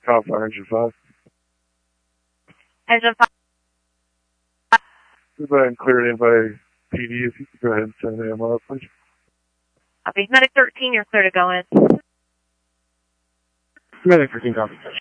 Call for engine 5. Engine 5. Go ahead and clear it in by PD if you could go ahead and send the MO, please. Copy. Medic 13, you're clear to go in. Medic 13, copy.